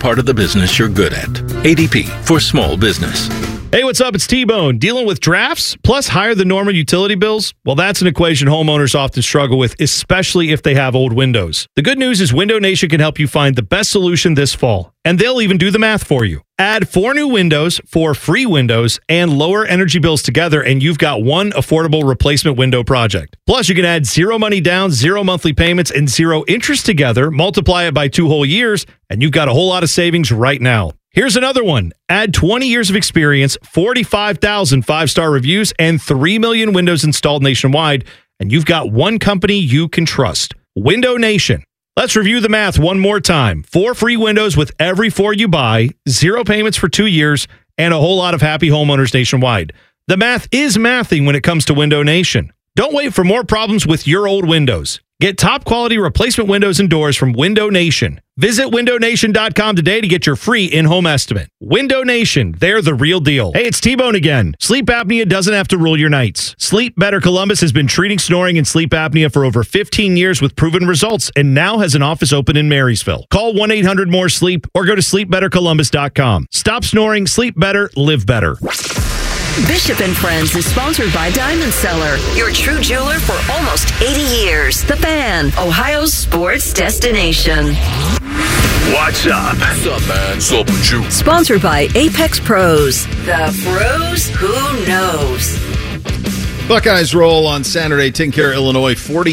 part of the business you're good at. ADP for small business. Hey, what's up? It's T-Bone. Dealing with drafts plus higher than normal utility bills? Well, that's an equation homeowners often struggle with, especially if they have old windows. The good news is Window Nation can help you find the best solution this fall, and they'll even do the math for you. Add 4 new windows, 4 free windows, and lower energy bills together, and you've got one affordable replacement window project. Plus, you can add 0 money down, 0 monthly payments, and 0 interest together, multiply it by 2 whole years, and you've got a whole lot of savings right now. Here's another one. Add 20 years of experience, 45,000 5-star reviews, and 3 million windows installed nationwide, and you've got one company you can trust. Window Nation. Let's review the math one more time. 4 free windows with every 4 you buy, 0 payments for 2 years, and a whole lot of happy homeowners nationwide. The math is mathing when it comes to Window Nation. Don't wait for more problems with your old windows. Get top quality replacement windows and doors from Window Nation. Visit windownation.com today to get your free in-home estimate. Window Nation, they're the real deal. Hey, it's T-Bone again. Sleep apnea doesn't have to rule your nights. Sleep Better Columbus has been treating snoring and sleep apnea for over 15 years with proven results and now has an office open in Marysville. Call 1-800-MORE-SLEEP or go to sleepbettercolumbus.com. Stop snoring, sleep better, live better. Bishop & Friends is sponsored by Diamond Seller, your true jeweler for almost 80 years. The Fan, Ohio's sports destination. What's up? What's up, man? What's up with you? Sponsored by Apex Pros. The pros who knows. Buckeyes roll on Saturday, taking care of Illinois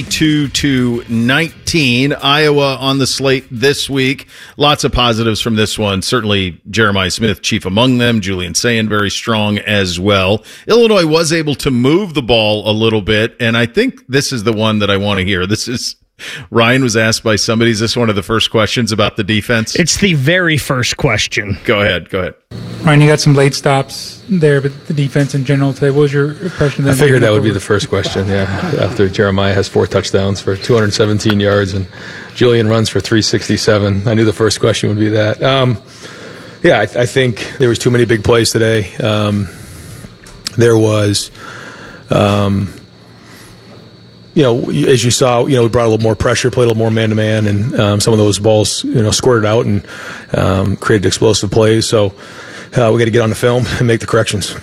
42-19. Iowa on the slate this week. Lots of positives from this one. Certainly Jeremiah Smith, chief among them. Julian Sayin, very strong as well. Illinois was able to move the ball a little bit, and I think this is the one that I want to hear. This is Ryan was asked by somebody, is this one of the first questions about the defense? It's the very first question. Go ahead. Ryan, you got some late stops there, but the defense in general today, what was your impression of them? I figured that would be the first question, yeah. After Jeremiah has 4 touchdowns for 217 yards and Julian runs for 367, I knew the first question would be that. I think there was too many big plays today. There was... as you saw, we brought a little more pressure, played a little more man-to-man, and some of those balls, squirted out and created explosive plays. So we got to get on the film and make the corrections.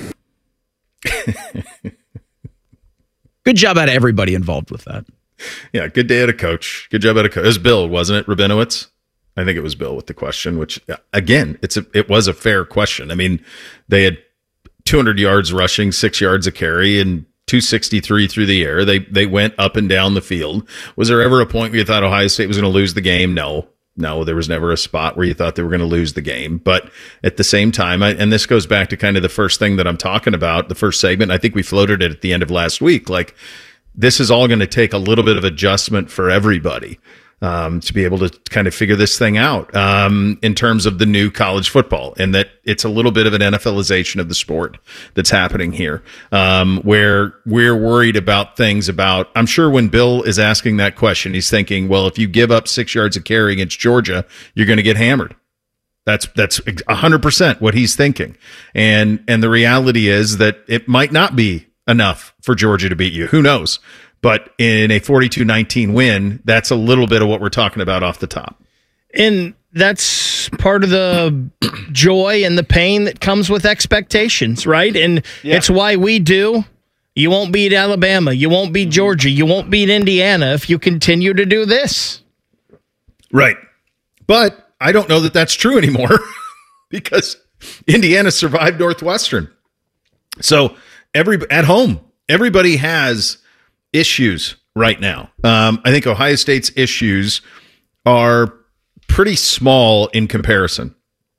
Good job out of everybody involved with that. Yeah, good day at a coach. Good job at a coach. It was Bill, wasn't it, Rabinowitz? I think it was Bill with the question, which, again, it was a fair question. I mean, they had 200 yards rushing, 6 yards a carry, and 263 through the air. They went up and down the field. Was there ever a point where you thought Ohio State was going to lose the game? No, there was never a spot where you thought they were going to lose the game. But at the same time, and this goes back to kind of the first thing that I'm talking about, the first segment, I think we floated it at the end of last week. Like, this is all going to take a little bit of adjustment for everybody to be able to kind of figure this thing out in terms of the new college football, and that it's a little bit of an NFLization of the sport that's happening here, where we're worried about things about, I'm sure when Bill is asking that question, he's thinking, well, if you give up 6 yards of carry against Georgia, you're going to get hammered. That's 100% what he's thinking. And the reality is that it might not be enough for Georgia to beat you. Who knows? But in a 42-19 win, that's a little bit of what we're talking about off the top. And that's part of the joy and the pain that comes with expectations, right? And It's why we do. You won't beat Alabama. You won't beat Georgia. You won't beat Indiana if you continue to do this. Right. But I don't know that that's true anymore because Indiana survived Northwestern. So at home, everybody has issues right now. I think Ohio State's issues are pretty small in comparison.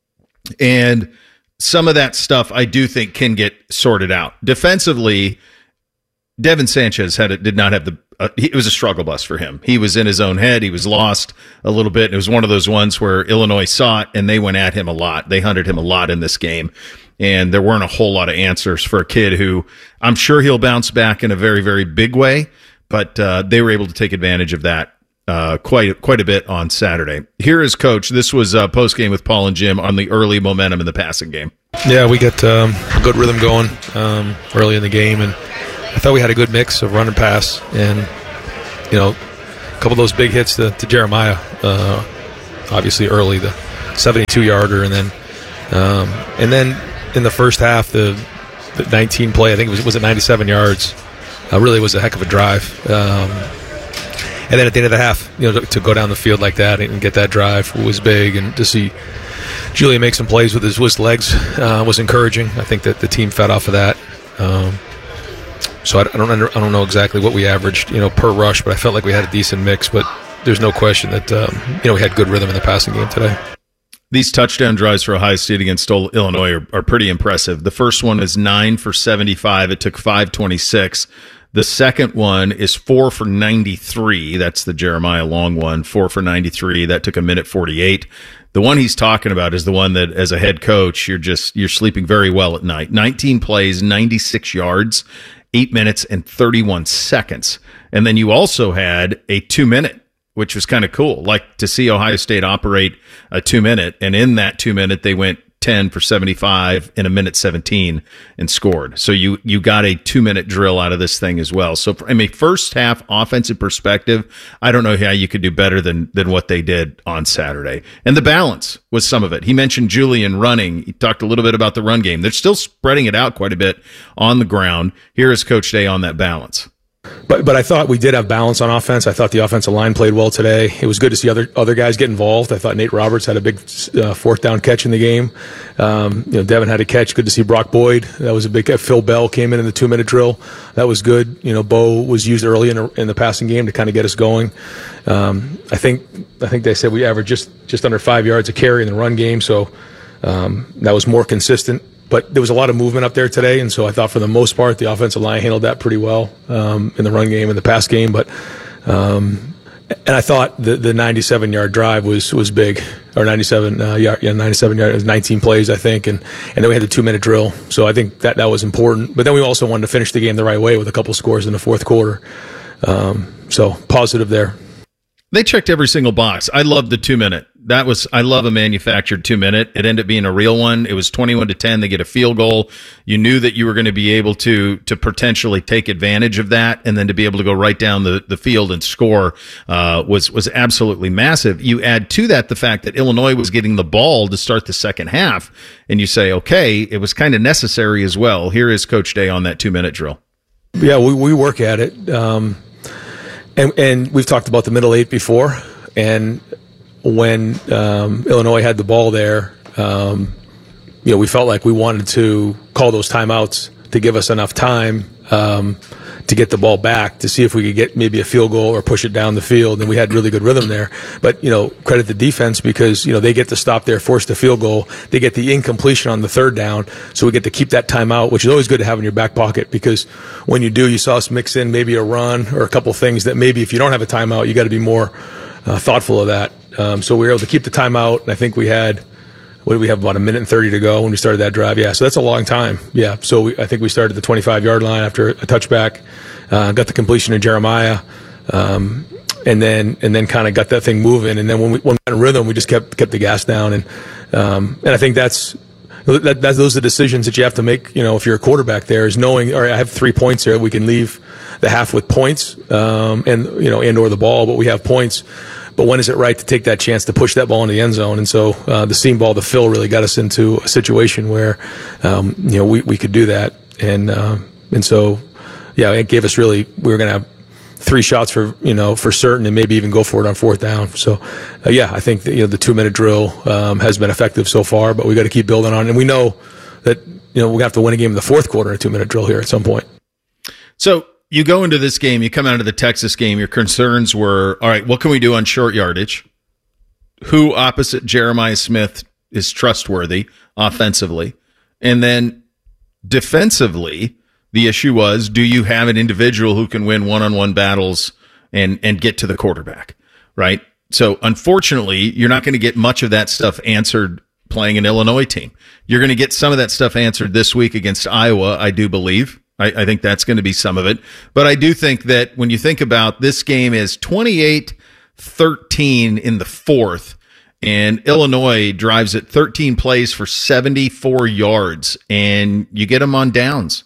And some of that stuff I do think can get sorted out. Defensively, Devin Sanchez did not have it was a struggle bus for him. He was in his own head. He was lost a little bit. It was one of those ones where Illinois saw it and they went at him a lot. They hunted him a lot in this game. And there weren't a whole lot of answers for a kid who I'm sure he'll bounce back in a very, very big way. But they were able to take advantage of that quite a bit on Saturday. Here is Coach. This was post-game with Paul and Jim on the early momentum in the passing game. Yeah, we got a good rhythm going early in the game, and I thought we had a good mix of run and pass. And, a couple of those big hits to Jeremiah, obviously early, the 72-yarder, and then in the first half, the 19 play, I think it was at 97 yards. Really was a heck of a drive. And then at the end of the half, to go down the field like that and get that drive was big, and to see Julian make some plays with his legs was encouraging. I think that the team fed off of that. So I don't know exactly what we averaged, per rush, but I felt like we had a decent mix. But there's no question that we had good rhythm in the passing game today. These touchdown drives for Ohio State against Illinois are pretty impressive. The first one is 9 for 75. It took 5:26. The second one is 4 for 93. That's the Jeremiah Long one. 4 for 93. That took 1:48. The one he's talking about is the one that, as a head coach, you're sleeping very well at night. 19 plays, 96 yards, 8 minutes and 31 seconds. And then you also had a 2-minute, which was kind of cool. Like to see Ohio State operate a 2-minute, and in that 2-minute they went 10 for 75 in 1:17 and scored. So you got a 2-minute drill out of this thing as well. So from a first half offensive perspective, I don't know how you could do better than what they did on Saturday. And the balance was some of it. He mentioned Julian running. He talked a little bit about the run game. They're still spreading it out quite a bit on the ground. Here is Coach Day on that balance. But I thought we did have balance on offense. I thought the offensive line played well today. It was good to see other guys get involved. I thought Nate Roberts had a big fourth down catch in the game. Devin had a catch. Good to see Brock Boyd. That was a big catch. Phil Bell came in the 2-minute drill. That was good. Bo was used early in the passing game to kind of get us going. I think they said we averaged just under 5 yards a carry in the run game, so that was more consistent. But there was a lot of movement up there today, and so I thought for the most part the offensive line handled that pretty well in the run game and the pass game. But and I thought the 97-yard drive was big, or 97 yard. It was 19 plays, I think, and then we had the 2-minute drill. So I think that was important. But then we also wanted to finish the game the right way with a couple scores in the fourth quarter. So positive there. They checked every single box. I love the 2-minute. I love a manufactured 2-minute. It ended up being a real one. It was 21-10. They get a field goal. You knew that you were going to be able to potentially take advantage of that, and then to be able to go right down the field and score was absolutely massive. You add to that the fact that Illinois was getting the ball to start the second half, and you say, okay, it was kind of necessary as well. Here is Coach Day on that 2-minute drill. Yeah, we work at it. And we've talked about the middle eight before, and when Illinois had the ball there, we felt like we wanted to call those timeouts to give us enough time to get the ball back, to see if we could get maybe a field goal or push it down the field. And we had really good rhythm there. But, credit the defense because, they get to stop there, force the field goal. They get the incompletion on the third down. So we get to keep that timeout, which is always good to have in your back pocket because when you do, you saw us mix in maybe a run or a couple things that maybe if you don't have a timeout, you got to be more thoughtful of that. So we were able to keep the timeout. And I think we had, what did we have, about 1:30 to go when we started that drive? Yeah, so that's a long time. Yeah, so I think we started at the 25-yard line after a touchback, got the completion of Jeremiah, and then kind of got that thing moving. And then when we went in rhythm, we just kept the gas down. And I think those are the decisions that you have to make. If you're a quarterback, there is knowing, all right, I have 3 points here. We can leave the half with points, and or the ball, but we have points. But when is it right to take that chance to push that ball in the end zone? And so the seam ball to Phil really got us into a situation where we could do that. And so it gave us we were going to have 3 shots for certain, and maybe even go for it on fourth down. So I think that, the 2-minute drill has been effective so far, but we got to keep building on it. And we know that we're going to have to win a game in the fourth quarter in a 2-minute drill here at some point. So you go into this game, you come out of the Texas game, your concerns were, all right, what can we do on short yardage? Who opposite Jeremiah Smith is trustworthy offensively? And then defensively, the issue was, do you have an individual who can win one-on-one battles and get to the quarterback, right? So unfortunately, you're not going to get much of that stuff answered playing an Illinois team. You're going to get some of that stuff answered this week against Iowa, I do believe. I think that's going to be some of it. But I do think that when you think about this game is 28-13 in the fourth, and Illinois drives it 13 plays for 74 yards, and you get them on downs.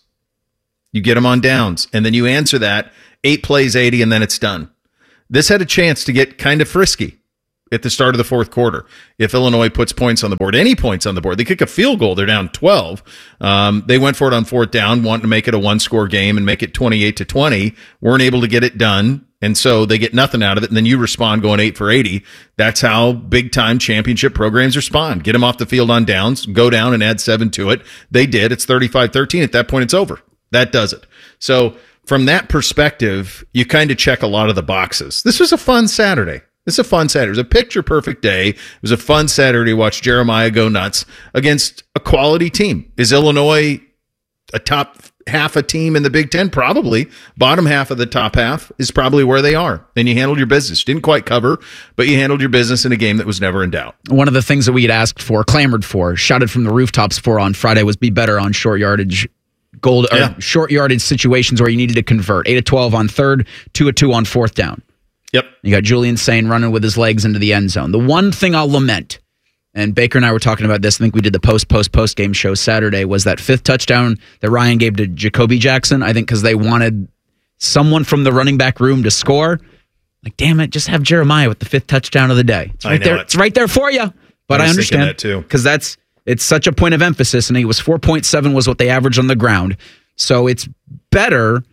And then you answer that, 8 plays, 80, and then it's done. This had a chance to get kind of frisky. at the start of the fourth quarter. If Illinois puts points on the board, any points on the board, they kick a field goal, they're down 12. They went for it on fourth down, wanting to make it a one-score game and make it 28-20, weren't able to get it done. And so they get nothing out of it. And then you respond going 8 for 80. That's how big time championship programs respond. Get them off the field on downs, go down and add 7 to it. They did. It's 35-13. At that point, it's over. That does it. So from that perspective, you kind of check a lot of the boxes. This was a fun Saturday. It was a picture perfect day. It was a fun Saturday to watch Jeremiah go nuts against a quality team. Is Illinois a top half a team in the Big Ten? Probably. Bottom half of the top half is probably where they are. And you handled your business. Didn't quite cover, but you handled your business in a game that was never in doubt. One of the things that we had asked for, clamored for, shouted from the rooftops for on Friday was be better on short yardage short yardage situations where you needed to convert. 8 of 12 on third, 2 of 2 on fourth down. Yep. You got Julian Sain running with his legs into the end zone. The one thing I'll lament, and Baker and I were talking about this, I think we did the post game show Saturday, was that 5th touchdown that Ryan gave to Jacoby Jackson, I think because they wanted someone from the running back room to score. Like, damn it, just have Jeremiah with the 5th touchdown of the day. It's right there. It's right there for you. But I understand that too. Because it's such a point of emphasis, and he was 4.7 was what they averaged on the ground. So it's better.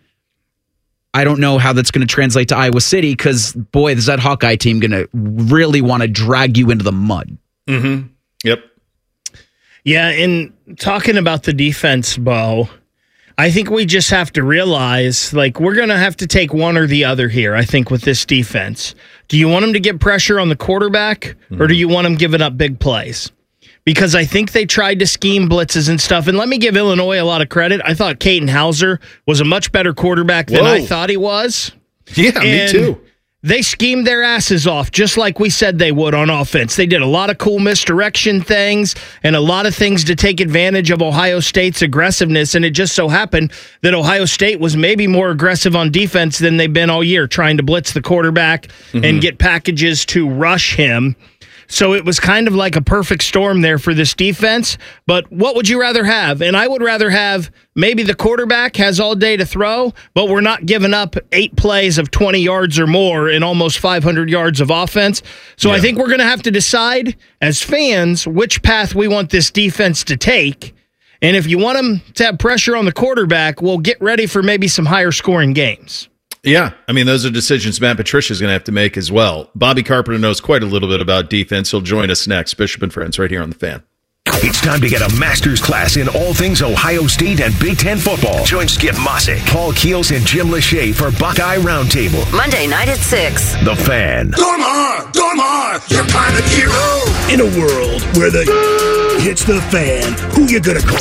I don't know how that's going to translate to Iowa City because, boy, is that Hawkeye team going to really want to drag you into the mud. Mm-hmm. Yep. Yeah, and talking about the defense, Bo, I think we just have to realize, like, we're going to have to take one or the other here, I think, with this defense. Do you want them to get pressure on the quarterback, or do you want them giving up big plays? Because I think they tried to scheme blitzes and stuff. And let me give Illinois a lot of credit. I thought Caden Hauser was a much better quarterback than I thought he was. Yeah, me too. They schemed their asses off just like we said they would on offense. They did a lot of cool misdirection things and a lot of things to take advantage of Ohio State's aggressiveness. And it just so happened that Ohio State was maybe more aggressive on defense than they've been all year, trying to blitz the quarterback and get packages to rush him. So it was kind of like a perfect storm there for this defense. But what would you rather have? And I would rather have maybe the quarterback has all day to throw, but we're not giving up 8 plays of 20 yards or more and almost 500 yards of offense. So I think we're going to have to decide as fans which path we want this defense to take. And if you want them to have pressure on the quarterback, we'll get ready for maybe some higher scoring games. Yeah, I mean, those are decisions Matt Patricia is going to have to make as well. Bobby Carpenter knows quite a little bit about defense. He'll join us next. Bishop and Friends right here on The Fan. It's time to get a master's class in all things Ohio State and Big Ten football. Join Skip Mossick, Paul Keels, and Jim Lachey for Buckeye Roundtable. Monday night at 6. The Fan. Dormar, you're kind of hero. In a world where the hits the fan, who you gonna call?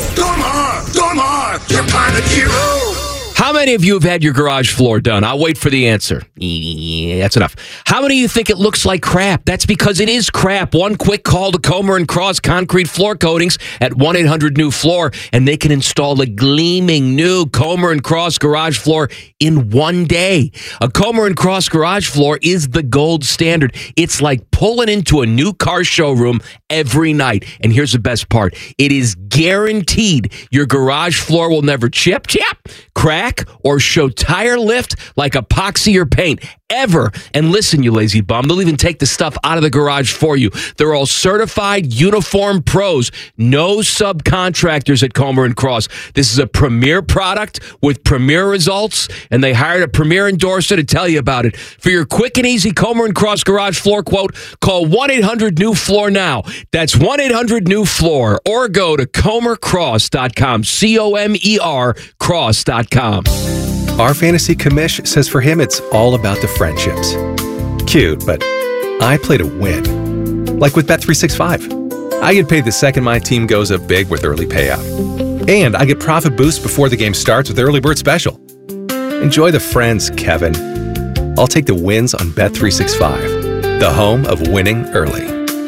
Dormar, you're kind of hero. How many of you have had your garage floor done? I'll wait for the answer. Yeah, that's enough. How many of you think it looks like crap? That's because it is crap. One quick call to Comer & Cross Concrete Floor Coatings at 1-800-NEW-FLOOR, and they can install a gleaming new Comer & Cross garage floor in one day. A Comer & Cross garage floor is the gold standard. It's like pulling into a new car showroom every night. And here's the best part. It is guaranteed your garage floor will never chip, crack, or show tire lift like epoxy or paint ever. And listen, you lazy bum, they'll even take the stuff out of the garage for you. They're all certified uniform pros, no subcontractors at Comer & Cross. This is a premier product with premier results, and they hired a premier endorser to tell you about it. For your quick and easy Comer & Cross garage floor quote, call 1-800-NEW-FLOOR now. That's 1-800-NEW-FLOOR, or go to comercross.com, COMER cross.com. Our fantasy commish says for him it's all about the friendships. Cute, but I play to win. Like with Bet365. I get paid the second my team goes up big with early payout. And I get profit boost before the game starts with Early Bird Special. Enjoy the friends, Kevin. I'll take the wins on Bet365, the home of winning early.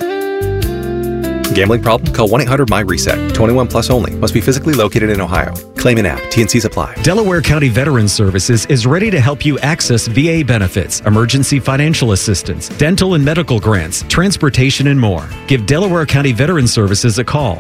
Gambling problem? Call 1-800-MY-RESET. 21 plus only. Must be physically located in Ohio. Claim an app. TNCs apply. Delaware County Veterans Services is ready to help you access VA benefits, emergency financial assistance, dental and medical grants, transportation, and more. Give Delaware County Veterans Services a call,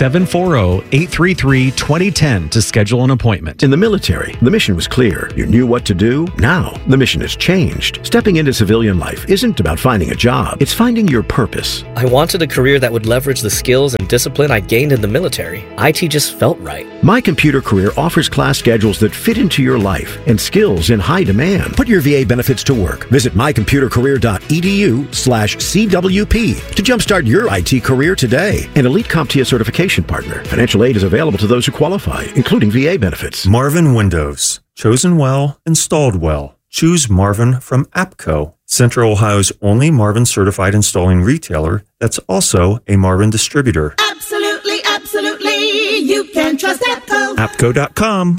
740-833-2010 to schedule an appointment. In the military, the mission was clear. You knew what to do. Now, the mission has changed. Stepping into civilian life isn't about finding a job. It's finding your purpose. I wanted a career that would leverage the skills and discipline I gained in the military. IT just felt right. My Computer Career offers class schedules that fit into your life and skills in high demand. Put your VA benefits to work. Visit mycomputercareer.edu/CWP to jumpstart your IT career today. An elite CompTIA certification partner. Financial aid is available to those who qualify, including VA benefits. Marvin Windows. Chosen well, installed well. Choose Marvin from APCO, Central Ohio's only Marvin certified installing retailer that's also a Marvin distributor. Absolutely, absolutely. You can trust APCO. APCO.com.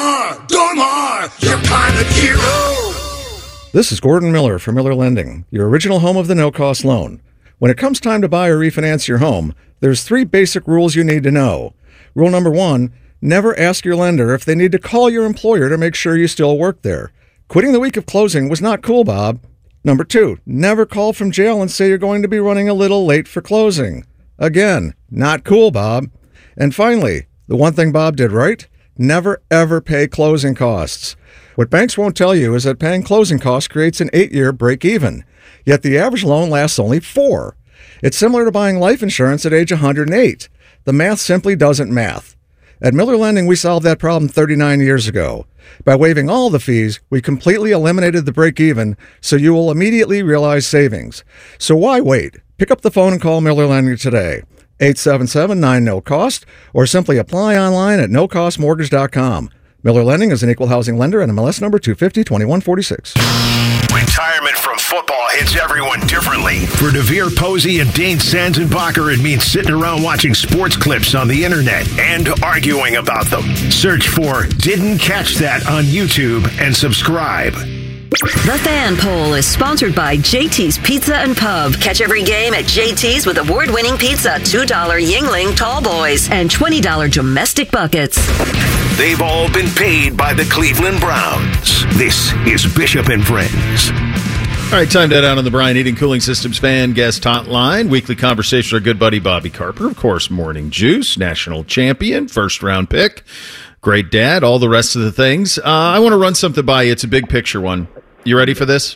Dormar, your pilot hero. This is Gordon Miller from Miller Lending, your original home of the no-cost loan. When it comes time to buy or refinance your home, there's 3 basic rules you need to know. Rule number 1, never ask your lender if they need to call your employer to make sure you still work there. Quitting the week of closing was not cool, Bob. Number 2, never call from jail and say you're going to be running a little late for closing. Again, not cool, Bob. And finally, the one thing Bob did right, never ever pay closing costs. What banks won't tell you is that paying closing costs creates an 8-year break-even, yet the average loan lasts only 4. It's similar to buying life insurance at age 108. The math simply doesn't math. At Miller Lending, we solved that problem 39 years ago. By waiving all the fees, we completely eliminated the break-even, so you will immediately realize savings. So why wait? Pick up the phone and call Miller Lending today. 877-9-NO-COST, or simply apply online at nocostmortgage.com. Miller Lending is an equal housing lender and MLS number 250-2146. Retirement from football hits everyone differently. For DeVere Posey and Dane Sanzenbacher, it means sitting around watching sports clips on the internet and arguing about them. Search for Didn't Catch That on YouTube and subscribe. The Fan Poll is sponsored by JT's Pizza and Pub. Catch every game at JT's with award-winning pizza, $2 Yingling Tall Boys, and $20 domestic buckets. They've all been paid by the Cleveland Browns. This is Bishop and Friends. All right, time to head out on the Brian Heating Cooling Systems Fan Guest Hotline. Weekly conversation with our good buddy Bobby Carper. Of course, Morning Juice, national champion, first-round pick, great dad, all the rest of the things. I want to run something by you. It's a big picture one. You ready for this?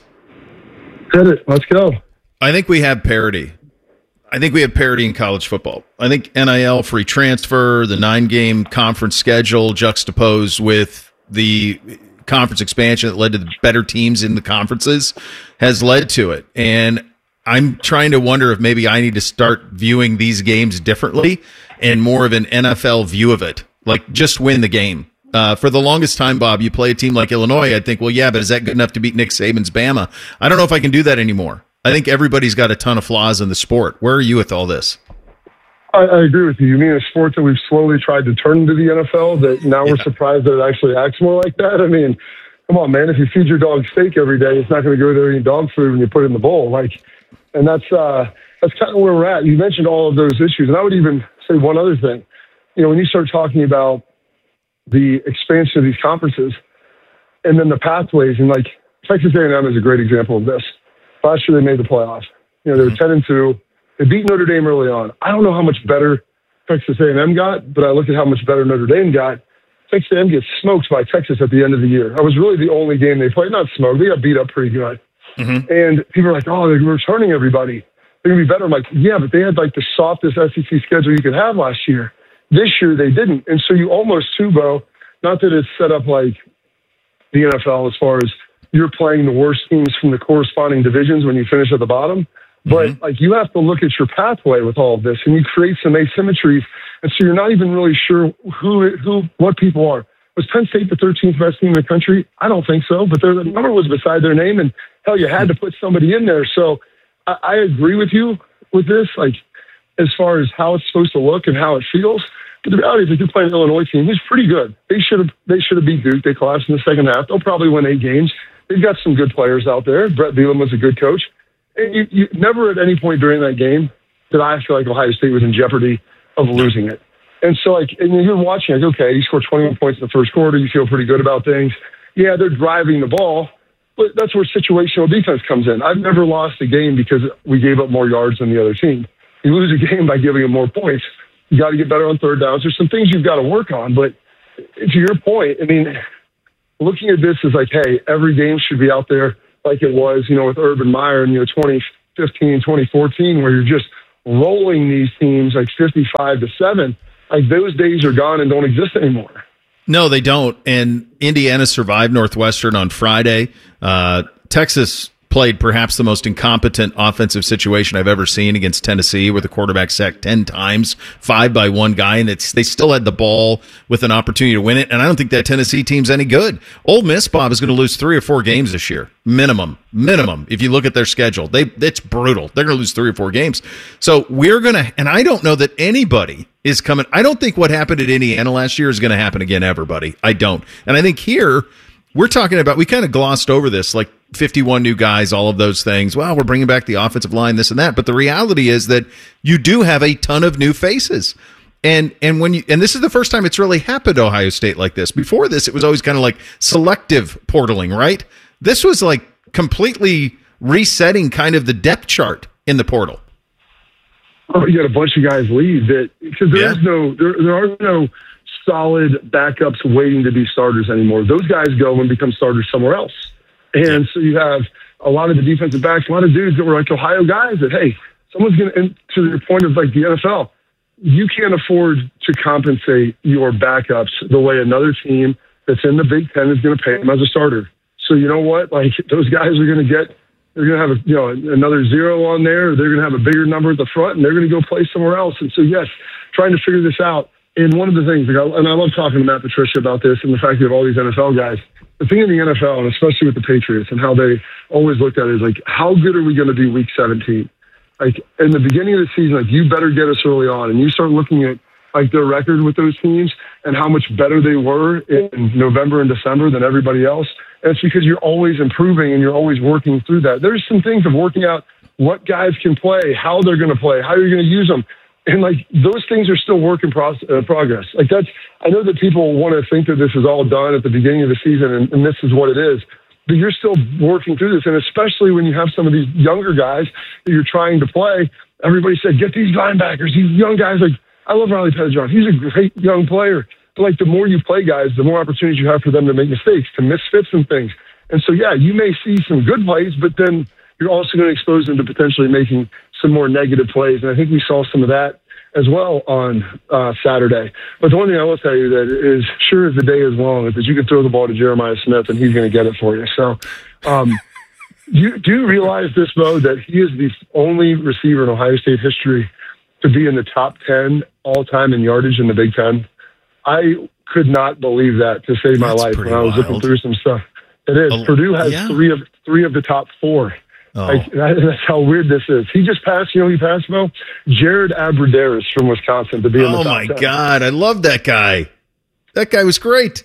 Hit it. Let's go. I think we have parity. I think we have parity in college football. I think NIL, free transfer, the 9-game conference schedule juxtaposed with the conference expansion that led to the better teams in the conferences has led to it. And I'm trying to wonder if maybe I need to start viewing these games differently and more of an NFL view of it. Like, just win the game. For the longest time, Bob, you play a team like Illinois, I'd think, well, yeah, but is that good enough to beat Nick Saban's Bama? I don't know if I can do that anymore. I think everybody's got a ton of flaws in the sport. Where are you with all this? I agree with you. You mean a sport that we've slowly tried to turn into the NFL, that now we're surprised that it actually acts more like that? I mean, come on, man. If you feed your dog steak every day, it's not going to go there eating dog food when you put it in the bowl. And that's kind of where we're at. You mentioned all of those issues. And I would even say one other thing. You know, when you start talking about the expansion of these conferences and then the pathways, and like Texas A&M is a great example of this. Last year they made the playoffs. You know, they were 10-2. They beat Notre Dame early on. I don't know how much better Texas A&M got, but I look at how much better Notre Dame got. Texas A&M gets smoked by Texas at the end of the year. That was really the only game they played. Not smoked. They got beat up pretty good. Mm-hmm. And people are like, oh, they're returning everybody. They're going to be better. I'm like, yeah, but they had like the softest SEC schedule you could have last year. This year they didn't. And so you almost, Bo, not that it's set up like the NFL as far as you're playing the worst teams from the corresponding divisions when you finish at the bottom. But like, you have to look at your pathway with all of this, and you create some asymmetries. And so you're not even really sure what people are. Was Penn State the 13th best team in the country? I don't think so, but the number was beside their name, and hell, you had to put somebody in there. So I agree with you with this, like, as far as how it's supposed to look and how it feels. But the reality is, if you're playing an Illinois team, who's pretty good, they should have beat Duke. They collapsed in the second half. They'll probably win 8 games. They've got some good players out there. Brett Bielema was a good coach. And you never at any point during that game did I feel like Ohio State was in jeopardy of losing it. And so, and you're watching, okay, you scored 21 points in the first quarter. You feel pretty good about things. Yeah, they're driving the ball, but that's where situational defense comes in. I've never lost a game because we gave up more yards than the other team. You lose a game by giving them more points. You got to get better on third downs. There's some things you've got to work on, but to your point, I mean, looking at this is hey, every game should be out there like it was, with Urban Meyer in 2015, 2014, where you're just rolling these teams 55-7. Those days are gone and don't exist anymore. No, they don't. And Indiana survived Northwestern on Friday. Texas played perhaps the most incompetent offensive situation I've ever seen against Tennessee, where the quarterback sacked 10 times, 5 by one guy, and they still had the ball with an opportunity to win it. And I don't think that Tennessee team's any good. Ole Miss, Bob, is going to lose 3 or 4 games this year. Minimum. If you look at their schedule, it's brutal. They're going to lose 3 or 4 games. So we're going to, and I don't know that anybody is coming. I don't think what happened at Indiana last year is going to happen again ever, buddy. I don't. And I think here, we're talking about, we kind of glossed over this, 51 new guys, all of those things. Well, we're bringing back the offensive line, this and that. But the reality is that you do have a ton of new faces. And this is the first time it's really happened to Ohio State like this. Before this, it was always kind of selective portaling, right? This was completely resetting kind of the depth chart in the portal. Oh, you got a bunch of guys leave because there are no solid backups waiting to be starters anymore. Those guys go and become starters somewhere else. And so you have a lot of the defensive backs, a lot of dudes that were Ohio guys that, hey, someone's going to, to the point of the NFL, you can't afford to compensate your backups the way another team that's in the Big Ten is going to pay them as a starter. So you know what? Those guys are going to they're going to have another 0 on there. They're going to have a bigger number at the front, and they're going to go play somewhere else. And so, yes, trying to figure this out. And one of the things, and I love talking to Matt Patricia about this and the fact that you have all these NFL guys. The thing in the NFL, and especially with the Patriots and how they always looked at it, is how good are we going to be week 17? In the beginning of the season, you better get us early on. And you start looking at their record with those teams and how much better they were in November and December than everybody else. And it's because you're always improving and you're always working through that. There's some things of working out what guys can play, how they're going to play, how you're going to use them. And those things are still work in progress. I know that people want to think that this is all done at the beginning of the season and this is what it is, but you're still working through this. And especially when you have some of these younger guys that you're trying to play, everybody said, get these linebackers, these young guys. I love Riley Pettijohn. He's a great young player. But the more you play guys, the more opportunities you have for them to make mistakes, to miss fits and things. And so, yeah, you may see some good plays, but then you're also going to expose them to potentially making some more negative plays. And I think we saw some of that as well on Saturday. But the one thing I will tell you that is sure as the day is long is that you can throw the ball to Jeremiah Smith and he's going to get it for you. So do you realize this, Mo, that he is the only receiver in Ohio State history to be in the top 10 all-time in yardage in the Big Ten? I could not believe that to save my life when I was looking through some stuff. It is. Purdue has three of the top 4. That's how weird this is. He just passed, he passed, Mo? Jared Abbrederis from Wisconsin to be in the top 10. Oh, my God. I love that guy. That guy was great.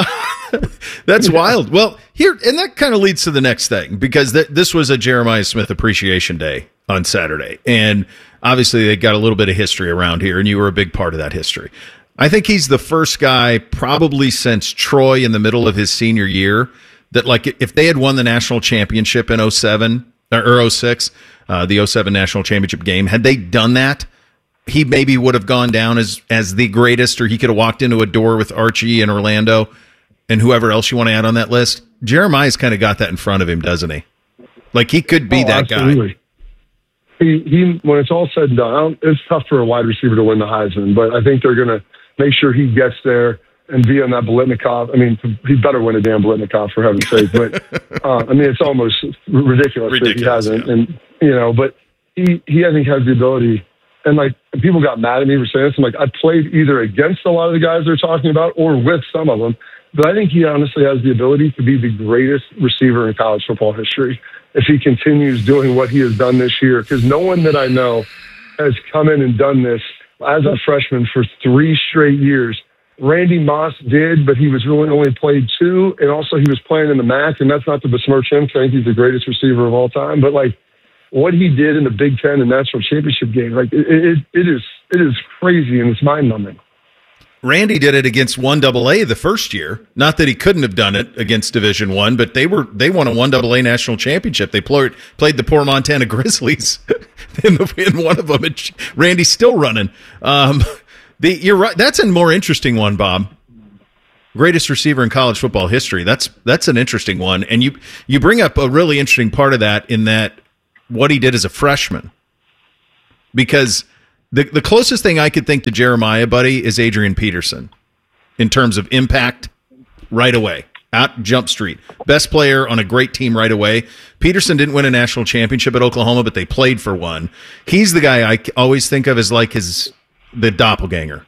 That's wild. Well, here, and that kind of leads to the next thing, because this was a Jeremiah Smith Appreciation Day on Saturday. And obviously, they got a little bit of history around here, and you were a big part of that history. I think he's the first guy probably since Troy in the middle of his senior year that, if they had won the national championship in 07 or 06, the 07 national championship game, had they done that, he maybe would have gone down as the greatest, or he could have walked into a door with Archie and Orlando and whoever else you want to add on that list. Jeremiah's kind of got that in front of him, doesn't he? He could be that absolutely. Guy. He when it's all said and done, it's tough for a wide receiver to win the Heisman, but I think they're going to make sure he gets there and be on that Biletnikoff. I mean, he better win a damn Biletnikoff, for heaven's sake. But, it's almost ridiculous that he hasn't. Yeah. And, but he, I think, has the ability. And, people got mad at me for saying this. I played either against a lot of the guys they're talking about or with some of them. But I think he honestly has the ability to be the greatest receiver in college football history if he continues doing what he has done this year. Because no one that I know has come in and done this as a freshman for 3 straight years. Randy Moss did, but he was really only played 2, and also he was playing in the MAC, and that's not to besmirch him, because I think he's the greatest receiver of all time. But what he did in the Big Ten and national championship game, it is crazy and it's mind numbing. Randy did it against 1AA the first year. Not that he couldn't have done it against Division I, but they won a 1AA national championship. They played the poor Montana Grizzlies in one of them. Randy's still running. You're right. That's a more interesting one, Bob. Greatest receiver in college football history. That's an interesting one. And you bring up a really interesting part of that in that what he did as a freshman. Because the closest thing I could think to Jeremiah, buddy, is Adrian Peterson in terms of impact right away. Out Jump Street. Best player on a great team right away. Peterson didn't win a national championship at Oklahoma, but they played for one. He's the guy I always think of as like the doppelganger.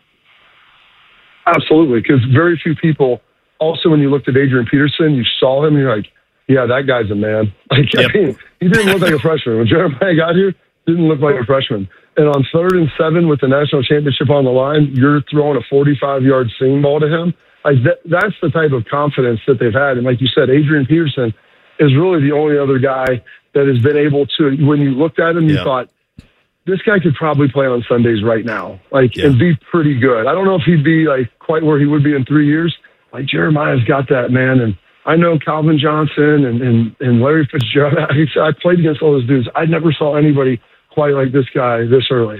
Absolutely, because very few people, also when you looked at Adrian Peterson, you saw him and you're like, yeah, that guy's a man. Like, I mean, he didn't look like a freshman. When Jeremiah got here, didn't look like a freshman. And on 3rd and 7 with the national championship on the line, you're throwing a 45-yard seam ball to him. Like that's the type of confidence that they've had. And like you said, Adrian Peterson is really the only other guy that has been able to, when you looked at him, you thought, this guy could probably play on Sundays right now, and be pretty good. I don't know if he'd be like quite where he would be in 3 years. Like Jeremiah's got that, man. And I know Calvin Johnson and Larry Fitzgerald. I played against all those dudes. I never saw anybody quite like this guy this early.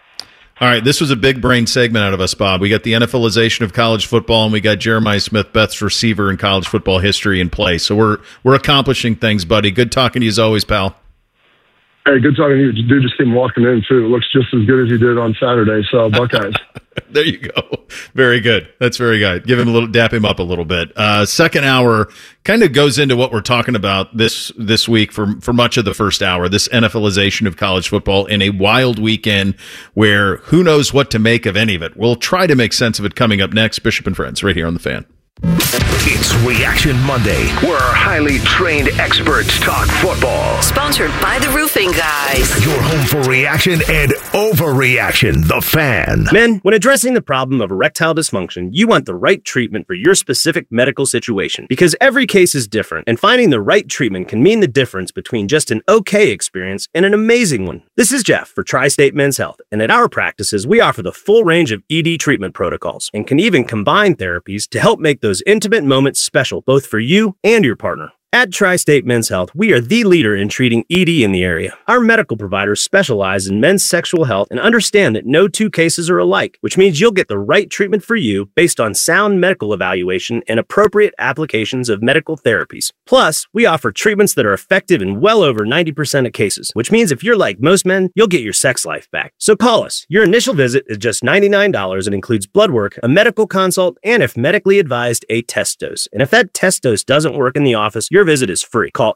All right, this was a big brain segment out of us, Bob. We got the NFLization of college football, and we got Jeremiah Smith, best receiver in college football history in play. So we're accomplishing things, buddy. Good talking to you as always, pal. Hey, good talking to you. Dude just came walking in, too. It looks just as good as he did on Saturday, so Buckeyes. There you go. Very good. That's very good. Dap him up a little bit. Second hour kind of goes into what we're talking about this week for much of the first hour, this NFLization of college football in a wild weekend where who knows what to make of any of it. We'll try to make sense of it coming up next. Bishop and Friends right here on The Fan. It's Reaction Monday, where our highly trained experts talk football. Sponsored by the Roofing Guys. Your home for reaction and overreaction, The Fan. Men, when addressing the problem of erectile dysfunction, you want the right treatment for your specific medical situation. Because every case is different, and finding the right treatment can mean the difference between just an okay experience and an amazing one. This is Jeff for Tri-State Men's Health, and at our practices, we offer the full range of ED treatment protocols, and can even combine therapies to help make those intimate moments special, both for you and your partner. At Tri-State Men's Health, we are the leader in treating ED in the area. Our medical providers specialize in men's sexual health and understand that no two cases are alike, which means you'll get the right treatment for you based on sound medical evaluation and appropriate applications of medical therapies. Plus, we offer treatments that are effective in well over 90% of cases, which means if you're like most men, you'll get your sex life back. So call us. Your initial visit is just $99 and includes blood work, a medical consult, and if medically advised, a test dose. And if that test dose doesn't work in the office, your visit is free. Call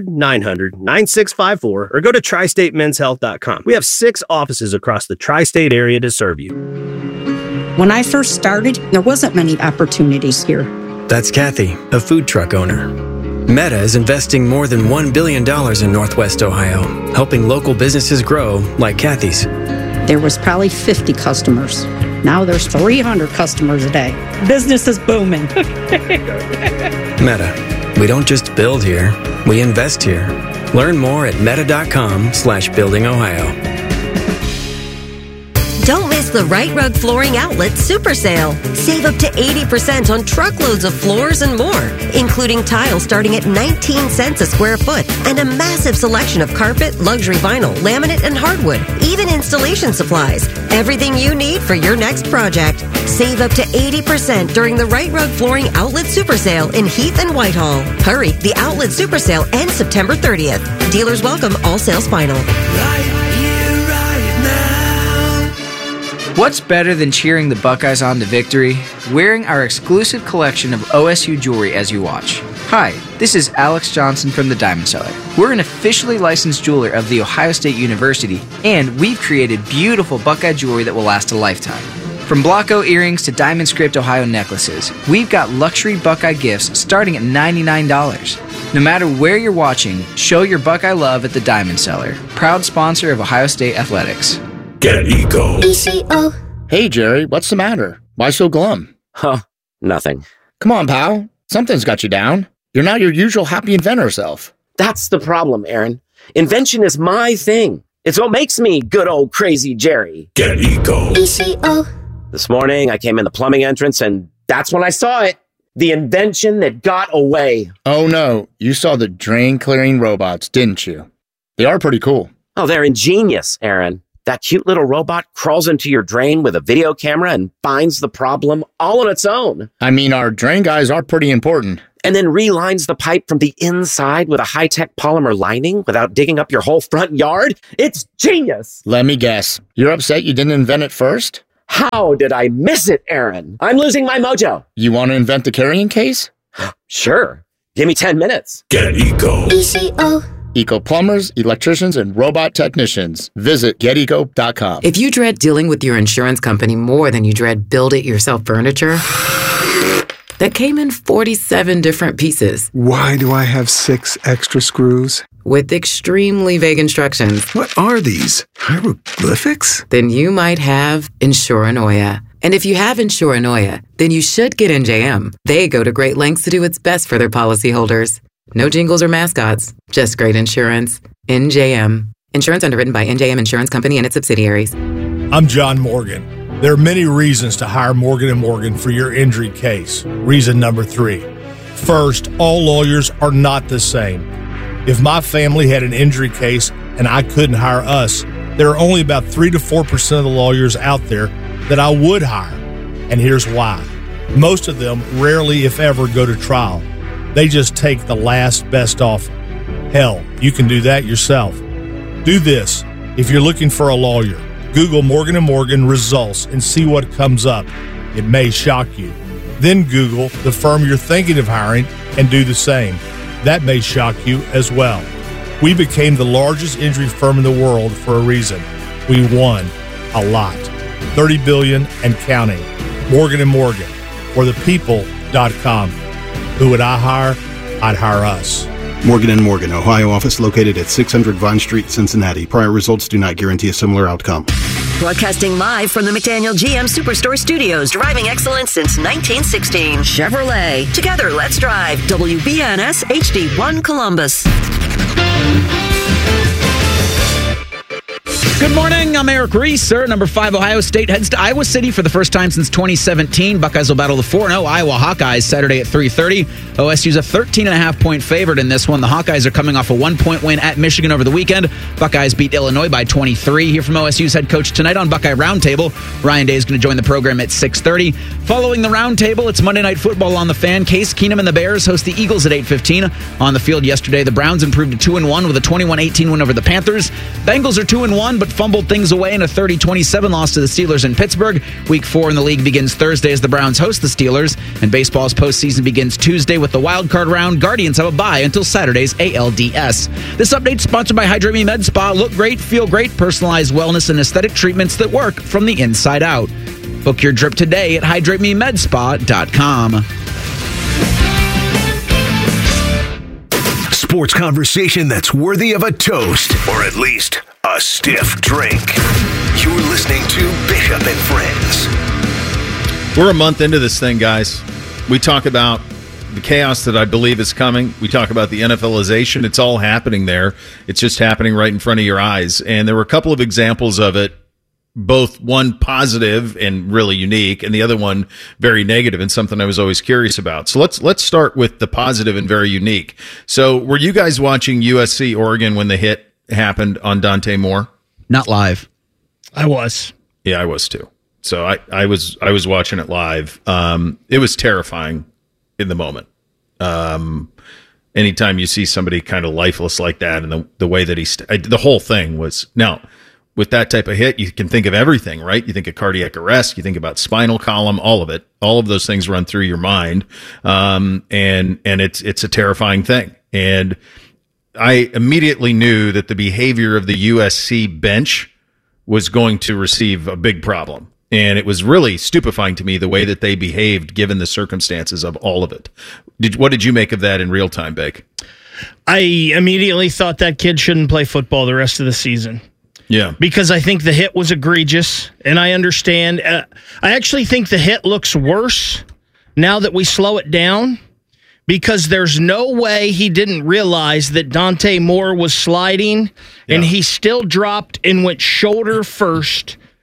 800-900-9654 or go to tristatemenshealth.com. We have 6 offices across the tri-state area to serve you. When I first started, there wasn't many opportunities here. That's Kathy, a food truck owner. Meta is investing more than $1 billion in Northwest Ohio, helping local businesses grow like Kathy's. There was probably 50 customers. Now there's 300 customers a day. Business is booming. Meta. We don't just build here, we invest here. Learn more at meta.com/buildingohio. Don't miss the Right Rug Flooring Outlet Super Sale. Save up to 80% on truckloads of floors and more, including tile starting at 19 cents a square foot and a massive selection of carpet, luxury vinyl, laminate, and hardwood, even installation supplies. Everything you need for your next project. Save up to 80% during the Right Rug Flooring Outlet Super Sale in Heath and Whitehall. Hurry, the Outlet Super Sale ends September 30th. Dealers welcome, all sales final. What's better than cheering the Buckeyes on to victory? Wearing our exclusive collection of OSU jewelry as you watch. Hi, this is Alex Johnson from the Diamond Cellar. We're an officially licensed jeweler of The Ohio State University, and we've created beautiful Buckeye jewelry that will last a lifetime. From Blocko earrings to Diamond Script Ohio necklaces, we've got luxury Buckeye gifts starting at $99. No matter where you're watching, show your Buckeye love at the Diamond Cellar, proud sponsor of Ohio State Athletics. Get Eco. ECO. Hey, Jerry, what's the matter? Why so glum? Huh, nothing. Come on, pal. Something's got you down. You're not your usual happy inventor self. That's the problem, Aaron. Invention is my thing. It's what makes me good old crazy Jerry. Get Eco. ECO. This morning, I came in the plumbing entrance, and that's when I saw it. The invention that got away. Oh no, you saw the drain clearing robots, didn't you? They are pretty cool. Oh, they're ingenious, Aaron. That cute little robot crawls into your drain with a video camera and finds the problem all on its own. I mean, our drain guys are pretty important. And then relines the pipe from the inside with a high-tech polymer lining without digging up your whole front yard. It's genius. Let me guess. You're upset you didn't invent it first? How did I miss it, Aaron? I'm losing my mojo. You want to invent the carrying case? Sure. Give me 10 minutes. Get Eco. ECO. Eco plumbers, electricians, and robot technicians. Visit geteco.com. If you dread dealing with your insurance company more than you dread build-it-yourself furniture, that came in 47 different pieces. Why do I have 6 extra screws? With extremely vague instructions. What are these? Hieroglyphics? Then you might have Insuranoia. And if you have Insuranoia, then you should get NJM. They go to great lengths to do what's best for their policyholders. No jingles or mascots, just great insurance. NJM. Insurance underwritten by NJM Insurance Company and its subsidiaries. I'm John Morgan. There are many reasons to hire Morgan & Morgan for your injury case. Reason number 3. First, all lawyers are not the same. If my family had an injury case and I couldn't hire us, there are only about 3 to 4% of the lawyers out there that I would hire. And here's why. Most of them rarely, if ever, go to trial. They just take the last best offer. Hell, you can do that yourself. Do this. If you're looking for a lawyer, Google Morgan & Morgan results and see what comes up. It may shock you. Then Google the firm you're thinking of hiring and do the same. That may shock you as well. We became the largest injury firm in the world for a reason. We won a lot. $30 billion and counting. Morgan & Morgan, or thepeople.com. Who would I hire? I'd hire us. Morgan & Morgan, Ohio office located at 600 Vine Street, Cincinnati. Prior results do not guarantee a similar outcome. Broadcasting live from the McDaniel GM Superstore Studios, driving excellence since 1916. Chevrolet. Together, let's drive. WBNS HD1 Columbus. Good morning. I'm Eric Reeser. Number 5 Ohio State heads to Iowa City for the first time since 2017. Buckeyes will battle the 4-0 Iowa Hawkeyes Saturday at 3:30. OSU's a 13.5-point favorite in this one. The Hawkeyes are coming off a 1-point win at Michigan over the weekend. Buckeyes beat Illinois by 23. Here from OSU's head coach tonight on Buckeye Roundtable. Ryan Day is going to join the program at 6:30. Following the Roundtable, it's Monday Night Football on the Fan. Case Keenum and the Bears host the Eagles at 8:15. On the field yesterday, the Browns improved to 2-1 with a 21-18 win over the Panthers. Bengals are 2-1, but fumbled things away in a 30-27 loss to the Steelers in Pittsburgh. Week 4 in the league begins Thursday as the Browns host the Steelers, and baseball's postseason begins Tuesday with the wild card round. Guardians have a bye until Saturday's ALDS. This update sponsored by Hydrate Me Med Spa. Look great, feel great, personalized wellness and aesthetic treatments that work from the inside out. Book your drip today at hydratememedspa.com. Sports conversation that's worthy of a toast, or at least a stiff drink. You're listening to Bishop and Friends. We're a month into this thing, guys. We talk about the chaos that I believe is coming. We talk about the NFLization. It's all happening there. It's just happening right in front of your eyes. And there were a couple of examples of it, both one positive and really unique, and the other one very negative and something I was always curious about. So let's start with the positive and very unique. So were you guys watching USC Oregon when the hit happened on Dante Moore? Not live. I was. Yeah, I was too. So I was watching it live. It was terrifying in the moment. Anytime you see somebody kind of lifeless like that, and the way that the whole thing was. Now, with that type of hit, you can think of everything, right? You think of cardiac arrest, you think about spinal column, all of it. All of those things run through your mind, and it's a terrifying thing. And I immediately knew that the behavior of the USC bench was going to receive a big problem. And it was really stupefying to me the way that they behaved given the circumstances of all of it. What did you make of that in real time, Bake? I immediately thought that kid shouldn't play football the rest of the season. Yeah. Because I think the hit was egregious, and I understand. I actually think the hit looks worse now that we slow it down, because there's no way he didn't realize that Dante Moore was sliding, and he still dropped and went shoulder first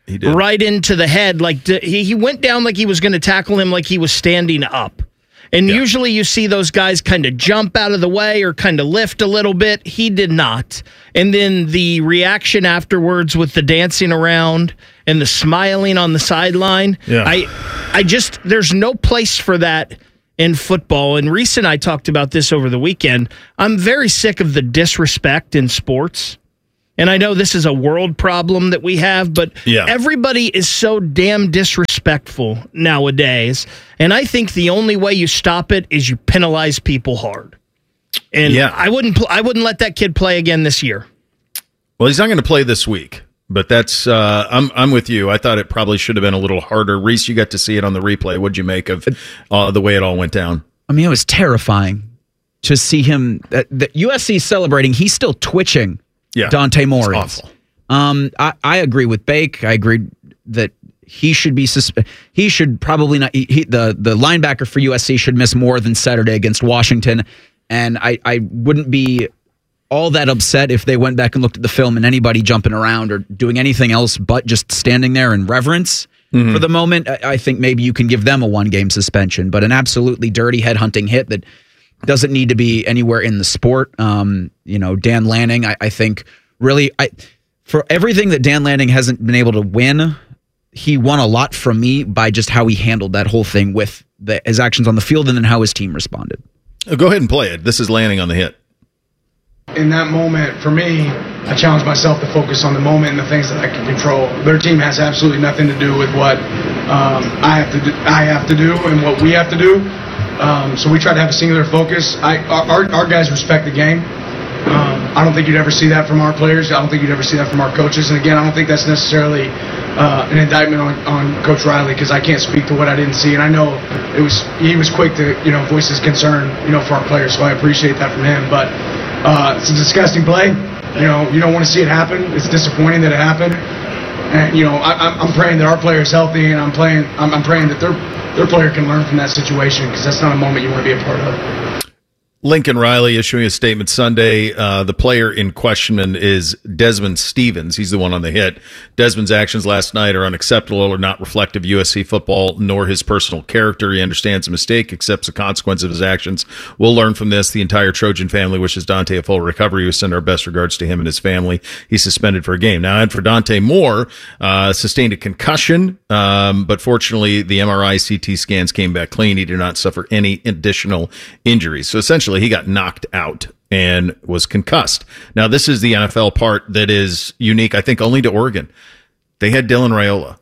He did. right into the head. Like he went down like he was going to tackle him like he was standing up. And usually you see those guys kind of jump out of the way or kind of lift a little bit. He did not. And then the reaction afterwards with the dancing around and the smiling on the sideline. Yeah. I just, there's no place for that in football. And Reese and I talked about this over the weekend. I'm very sick of the disrespect in sports. And I know this is a world problem that we have, but everybody is so damn disrespectful nowadays. And I think the only way you stop it is you penalize people hard. And I wouldn't let that kid play again this year. Well, he's not going to play this week, but that's I'm with you. I thought it probably should have been a little harder. Reese, you got to see it on the replay. What'd you make of the way it all went down? I mean, it was terrifying to see him. The USC celebrating. He's still twitching. Yeah, Dante Moore is awful. I agree with Bake. I agree that he should be he should probably not. The linebacker for USC should miss more than Saturday against Washington. And I wouldn't be all that upset if they went back and looked at the film and anybody jumping around or doing anything else but just standing there in reverence for the moment. I think maybe you can give them a 1-game suspension, but an absolutely dirty headhunting hit that doesn't need to be anywhere in the sport. Dan Lanning, I think really for everything that Dan Lanning hasn't been able to win, he won a lot from me by just how he handled that whole thing with his actions on the field and then how his team responded. Go ahead and play it. This is Lanning on the hit. In that moment, for me, I challenged myself to focus on the moment and the things that I can control. Their team has absolutely nothing to do with what I have to do and what we have to do. So we try to have a singular focus. Our guys respect the game. I don't think you'd ever see that from our players. I don't think you'd ever see that from our coaches. And again, I don't think that's necessarily an indictment on Coach Riley because I can't speak to what I didn't see. And I know he was quick to voice his concern for our players. So I appreciate that from him. But it's a disgusting play. You don't want to see it happen. It's disappointing that it happened. And I'm praying that our player is healthy, and I'm praying that their player can learn from that situation because that's not a moment you want to be a part of. Lincoln Riley issuing a statement Sunday. The player in question is Desmond Stevens. He's the one on the hit. Desmond's actions last night are unacceptable or not reflective of USC football nor his personal character. He understands a mistake, accepts the consequence of his actions. We'll learn from this. The entire Trojan family wishes Dante a full recovery. We send our best regards to him and his family. He's suspended for a game. Now, and for Dante Moore, sustained a concussion, but fortunately the MRI CT scans came back clean. He did not suffer any additional injuries. So essentially, he got knocked out and was concussed. Now, this is the NFL part that is unique, I think, only to Oregon. They had Dylan Raiola.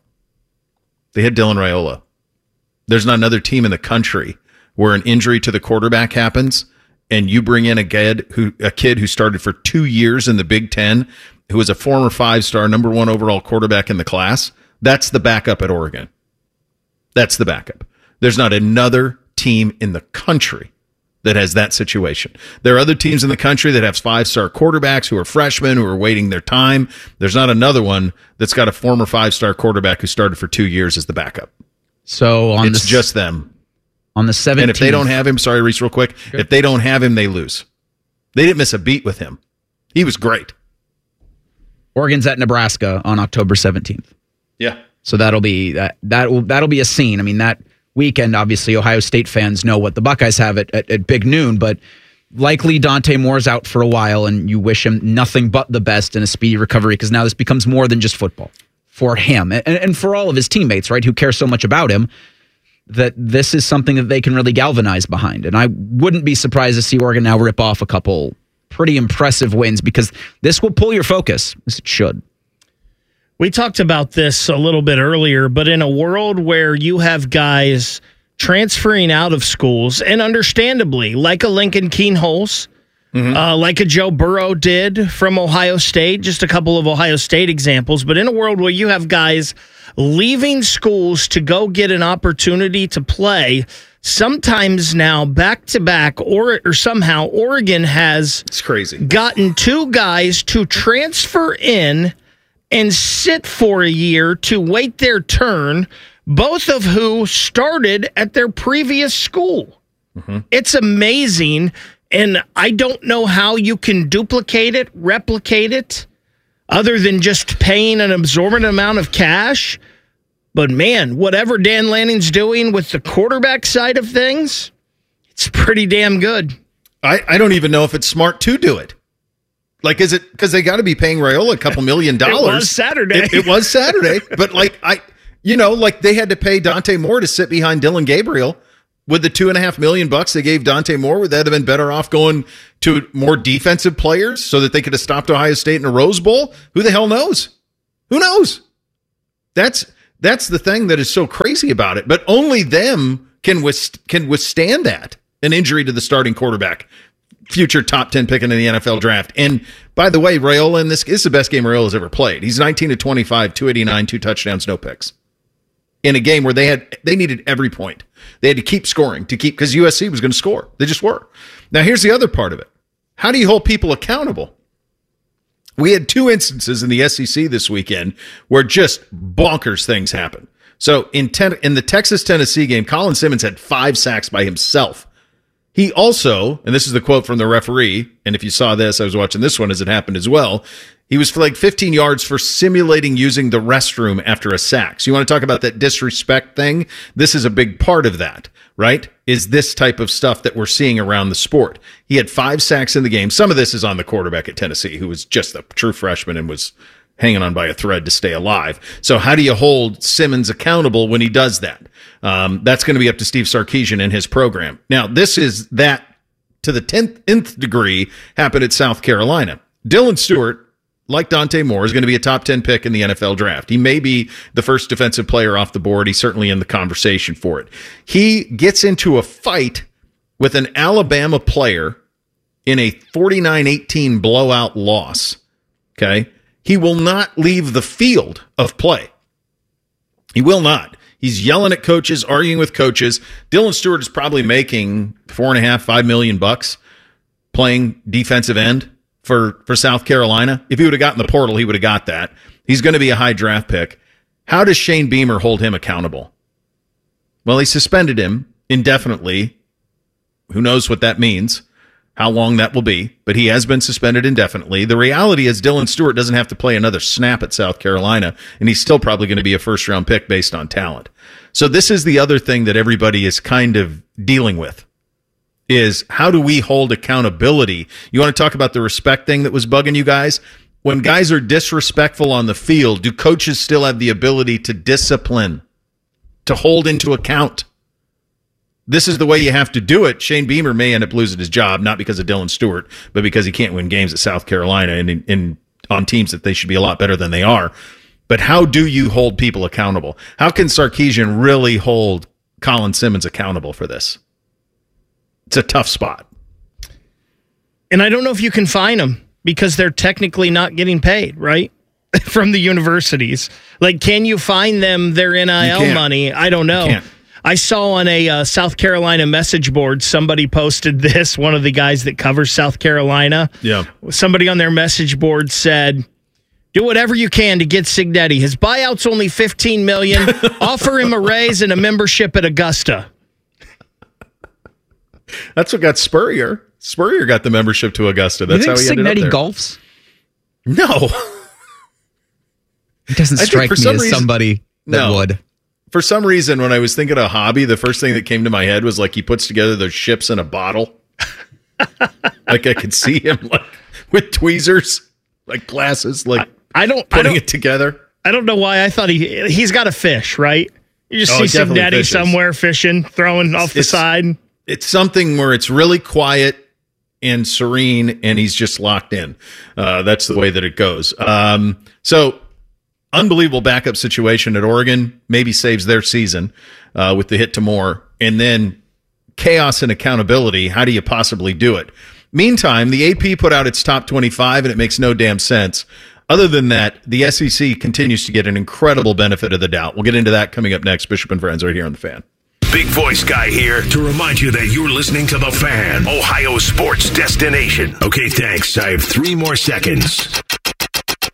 There's not another team in the country where an injury to the quarterback happens and you bring in a kid who started for 2 years in the Big Ten, who was a former 5-star, number 1 overall quarterback in the class. That's the backup at Oregon. That's the backup. There's not another team in the country that has that situation. There are other teams in the country that have 5-star quarterbacks who are freshmen, who are waiting their time. There's not another one that's got a former 5-star quarterback who started for 2 years as the backup. So it's just them. On the 17th. And if they don't have him, sorry, Reese, real quick, if they don't have him, they lose. They didn't miss a beat with him. He was great. Oregon's at Nebraska on October 17th. Yeah. So that'll be a scene. I mean, that weekend, obviously, Ohio State fans know what the Buckeyes have at big noon, but likely Dante Moore's out for a while, and you wish him nothing but the best and a speedy recovery because now this becomes more than just football for him and for all of his teammates, right, who care so much about him, that this is something that they can really galvanize behind. And I wouldn't be surprised to see Oregon now rip off a couple pretty impressive wins because this will pull your focus, as it should. We talked about this a little bit earlier, but in a world where you have guys transferring out of schools, and understandably, like a Lincoln Kienholz, like a Joe Burrow did from Ohio State, just a couple of Ohio State examples, but in a world where you have guys leaving schools to go get an opportunity to play, sometimes now back-to-back, or somehow Oregon has gotten 2 guys to transfer in and sit for a year to wait their turn, both of who started at their previous school. It's amazing, and I don't know how you can duplicate it, replicate it. other than just paying an absorbent amount of cash. But man, whatever Dan Lanning's doing with the quarterback side of things, it's pretty damn good. I don't even know if it's smart to do it. Like, is it because they got to be paying Raiola a couple $1 million? It was Saturday. It was Saturday. But like they had to pay Dante Moore to sit behind Dylan Gabriel. With the $2.5 million they gave Dante Moore, would that have been better off going to more defensive players so that they could have stopped Ohio State in a Rose Bowl? Who the hell knows? Who knows? That's the thing that is so crazy about it. But only them can withstand that, an injury to the starting quarterback, future top 10 pick in the NFL draft. And by the way, Raiola in this is the best game Raiola's ever played. He's 19 of 25, 289, 2 touchdowns, no picks. In a game where they needed every point. They had to keep scoring because USC was going to score. They just were. Now, here's the other part of it. How do you hold people accountable? We had 2 instances in the SEC this weekend where just bonkers things happened. So in the Texas-Tennessee game, Colin Simmons had 5 sacks by himself. He also, and this is the quote from the referee, and if you saw this, I was watching this one as it happened as well, he was flagged 15 yards for simulating using the restroom after a sack. So you want to talk about that disrespect thing? This is a big part of that, right? Is this type of stuff that we're seeing around the sport. He had 5 sacks in the game. Some of this is on the quarterback at Tennessee, who was just a true freshman and was hanging on by a thread to stay alive. So how do you hold Simmons accountable when he does that? That's going to be up to Steve Sarkisian and his program. Now, this is that to the 10th degree happened at South Carolina. Dylan Stewart, like Dante Moore, is going to be a top 10 pick in the NFL draft. He may be the first defensive player off the board. He's certainly in the conversation for it. He gets into a fight with an Alabama player in a 49-18 blowout loss. Okay? He will not leave the field of play. He will not. He's yelling at coaches, arguing with coaches. Dylan Stewart is probably making $4.5 million playing defensive end for South Carolina. If he would have gotten the portal, he would have got that. He's going to be a high draft pick. How does Shane Beamer hold him accountable? Well, he suspended him indefinitely. Who knows what that means, how long that will be, but he has been suspended indefinitely. The reality is Dylan Stewart doesn't have to play another snap at South Carolina, and he's still probably going to be a first-round pick based on talent. So this is the other thing that everybody is kind of dealing with, is how do we hold accountability? You want to talk about the respect thing that was bugging you guys? When guys are disrespectful on the field, do coaches still have the ability to discipline, to hold into account? This is the way you have to do it. Shane Beamer may end up losing his job, not because of Dylan Stewart, but because he can't win games at South Carolina and on teams that they should be a lot better than they are. But how do you hold people accountable? How can Sarkisian really hold Colin Simmons accountable for this? It's a tough spot. And I don't know if you can fine them because they're technically not getting paid, right? From the universities. Like, can you fine them their NIL money? I don't know. I saw on a South Carolina message board, somebody posted this, one of the guys that covers South Carolina. Yeah. Somebody on their message board said, do whatever you can to get Cignetti. His buyout's only $15 million. Offer him a raise and a membership at Augusta. That's what got Spurrier. Spurrier got the membership to Augusta. That's how he ended up there. Cignetti golfs? No. It doesn't strike me as somebody that would. For some reason, when I was thinking of a hobby, the first thing that came to my head was like he puts together those ships in a bottle. Like I could see him like with tweezers, like glasses, like putting it together. I don't know why I thought he's got a fish, right? You just see some daddy somewhere fishing, throwing off the side. It's something where it's really quiet and serene, and he's just locked in. That's the way that it goes. So unbelievable backup situation at Oregon, maybe saves their season with the hit to Moore. And then chaos and accountability, how do you possibly do it? Meantime, the AP put out its top 25, and it makes no damn sense. Other than that, the SEC continues to get an incredible benefit of the doubt. We'll get into that coming up next. Bishop and Friends right here on The Fan. Big Voice Guy here to remind you that you're listening to The Fan, Ohio sports destination. Okay, thanks. I have 3 more seconds.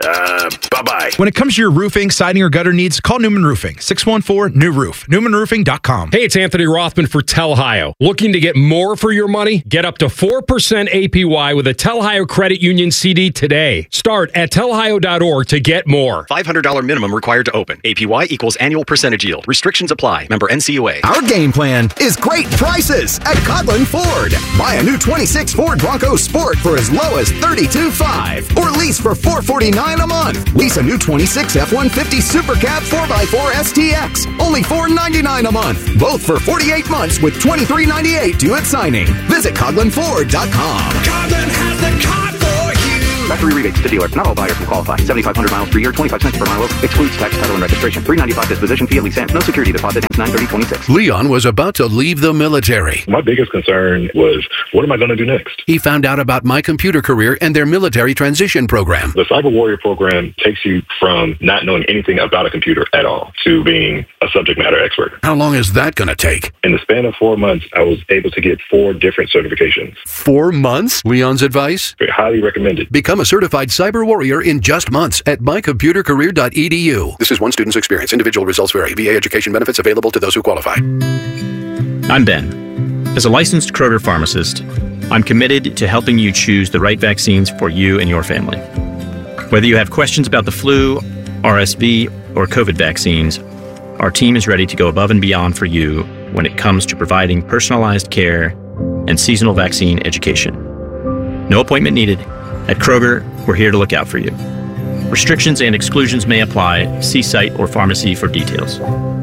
Bye-bye. When it comes to your roofing, siding, or gutter needs, call Newman Roofing. 614-NEW-ROOF. NewmanRoofing.com. Hey, it's Anthony Rothman for Telhio. Looking to get more for your money? Get up to 4% APY with a Telhio Credit Union CD today. Start at telhio.org to get more. $500 minimum required to open. APY equals annual percentage yield. Restrictions apply. Member NCUA. Our game plan is great prices at Coughlin Ford. Buy a new 26 Ford Bronco Sport for as low as $32,500 or lease for $449 a month. Lease a new 26 F-150 Super Cab 4x4 STX, only $499 a month. Both for 48 months with $23.98 due at signing. Visit CoughlinFord.com. Coughlin has the car for you. Factory rebates to dealer. Not all buyers will qualify. 7,500 miles per year, 25 cents per mile. Excludes tax, title, and registration. $395 disposition fee at lease end. No security deposit. 9/30/26. Leon was about to leave the military. My biggest concern was, what am I going to do next? He found out about My Computer Career and their military transition program. The Cyber Warrior program takes you from not knowing anything about a computer at all to being a subject matter expert. How long is that going to take? In the span of 4 months, I was able to get 4 different certifications. 4 months? Leon's advice? Highly recommended. Become a certified cyber warrior in just months at mycomputercareer.edu. This is one student's experience. Individual results vary. VA education benefits available to those who qualify. I'm Ben. As a licensed Kroger pharmacist, I'm committed to helping you choose the right vaccines for you and your family. Whether you have questions about the flu, RSV, or COVID vaccines, our team is ready to go above and beyond for you when it comes to providing personalized care and seasonal vaccine education. No appointment needed. At Kroger, we're here to look out for you. Restrictions and exclusions may apply. See site or pharmacy for details.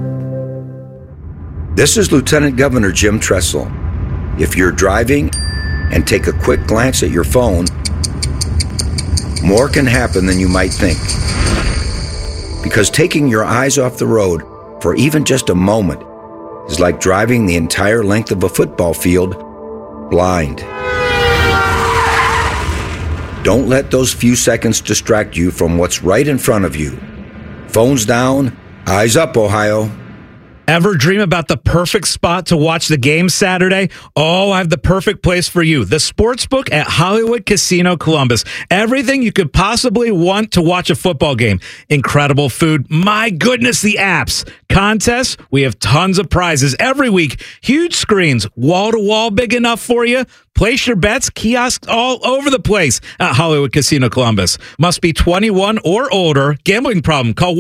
This is Lieutenant Governor Jim Tressel. If you're driving and take a quick glance at your phone, more can happen than you might think. Because taking your eyes off the road for even just a moment is like driving the entire length of a football field blind. Don't let those few seconds distract you from what's right in front of you. Phones down, eyes up, Ohio. Ever dream about the perfect spot to watch the game Saturday? Oh, I have the perfect place for you. The Sportsbook at Hollywood Casino Columbus. Everything you could possibly want to watch a football game. Incredible food. My goodness, the apps. Contests. We have tons of prizes every week. Huge screens. Wall to wall big enough for you. Place your bets, kiosks all over the place at Hollywood Casino Columbus. Must be 21 or older. Gambling problem? Call